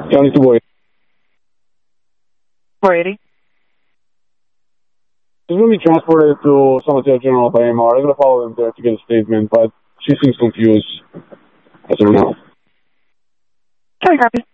County 280. 480. She's going to be transported to San Mateo General by AMR. I'm going to follow them there to get a statement, but she seems confused as of now. Sorry, copy.